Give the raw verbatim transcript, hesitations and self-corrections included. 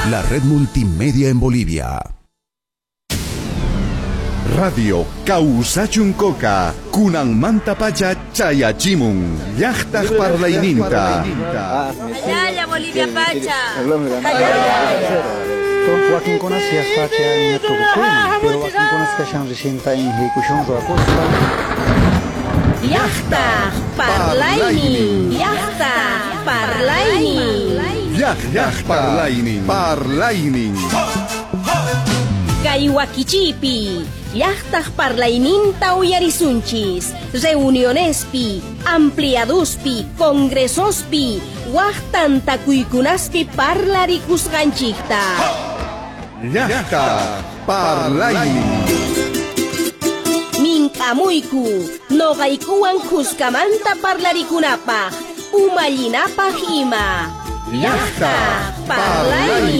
La red multimedia en Bolivia. Radio Causachuncoca, Kunang Mantapacha Chayachimun, Yachtaj Parlaininta. Allá, Bolivia Pacha. Joaquín Conacia Facha en Tucucuy, pero Joaquín Conacia Chan recienta en Hecuchón Roacosta. Yachtaj Parlaining, Yachtaj Parlaining. Yachtaj Parlaining, Parlaining. Kaywakichipi, Yachtaj Parlaininta uyarisunchis, reunionespi, ampliaduspi, congresospi, Wachtanta kuykunaspi parlarikusganchikta. Yachtaj Parlaining. Minkamuyku, noqaykuwan kuskamanta parlarikunapaq, umallinapaq ima. Yachtaj Parlaining.